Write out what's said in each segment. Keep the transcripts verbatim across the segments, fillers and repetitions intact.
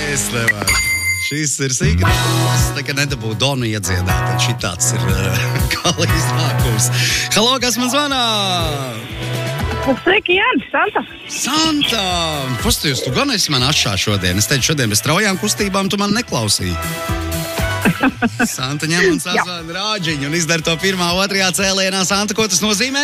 Es nevaru. Šis ir signāls, tā kā nedabū Donu iedziedāt, tad šitāds ir uh, kā iznākums. Halo, kas man zvanā? Sveiki, Jānis, Santa. Santa! Pasties, tu gan esi man atšā šodien. Es teicu, šodien bez traujām kustībām tu man neklausīji. Santa ņem un sazvana rāģiņu un izdara to pirmā, otrajā cēlienā. Santa, ko tas nozīmē?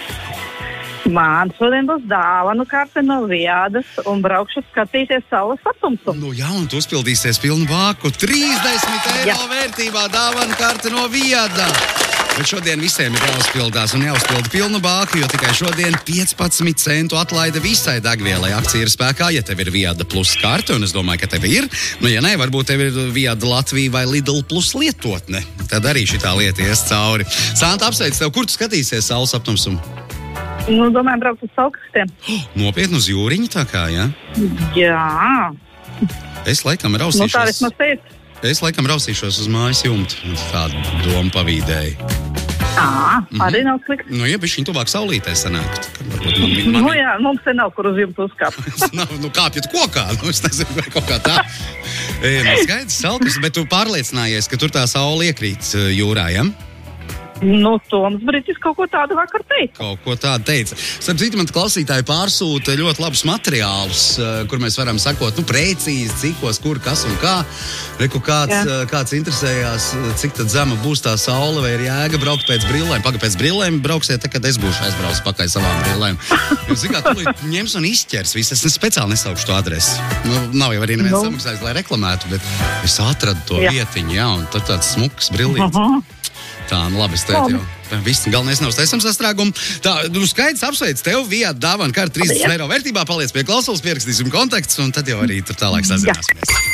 Man šodien būs dāvanu karte no Viadas un braukšu skatīties saules aptumsumu. Nu jā, un tu uzpildīsies pilnu vāku. trīsdesmit eiro jā. Vērtībā dāvanu karte no Viada. Bet šodien visiem ir jāuzpildās un jāuzpilda pilnu bāku, jo tikai šodien piecpadsmit centu atlaide visai degvielai. Akcija ir spēkā, ja tev ir Viada plus karte, un es domāju, ka tev ir. Nu, ja nē, varbūt tev ir Viada Latvija vai Lidl plus lietotne. Tad arī šitā lieta ies cauri. Santa, apsveic tev, kur tu skatīsies saules aptumsumu? Nu, domāju, braukt uz Saulkrastiem. Oh, nopietni uz jūriņu tā kā, jā? Jā. Es laikam rausīšos. Nu, tā vismaz teicu. Es laikam rausīšos uz mājas jumtu. Tādu domu pavīdēju. Ā, arī nav slikti. Nu, ja bišķiņ tuvāk saulītē sanākt. Man, man, nu jā, mums te nav, kur uz jumtu uzkāpt. nav, nu kāpjat kokā, nu es nezinu, vai kaut kā tā. E, nu, skaidrs, Salkas, bet tu pārliecinājies, ka tur tā saule iekrīt jūrā, ja? Nu, Toms Britis kaut ko tādu vakar teica. Kaut ko tādu teica. Starp citu, man klausītāji pārsūta ļoti labus materiālus, kur mēs varam sakot, nu, precīzi, cikos, kur, kas un kā. Reku kāds, Jā. kāds interesējās, cik tad zema būs tā saule, vai ir jēga braukt pēc brillēm. Paga pēc brillēm brauksiet, tad, kad es būšu aizbraucis pakaļ savām brillēm. Jūs zināt, tūlīt ņems un izķers visu. Es speciāli nesaukšu to adresi. Nu, nav jau arī neviens no. samaksājis, lai reklamētu, bet es atradu to jā. vietiņu, jā, un tad tāds smuks brillīts. Uh-huh. Tā, nu labi, es teicu jau. Viss, galvenais nav steidzam sastrēgumu. Tā, nu skaidrs apsveic tev, Viada dāvana kārta trīsdesmit eiro vērtībā. Paliec pie klausulas, pierakstīsim kontaktus, un tad jau arī tur tālāk sazināsimies.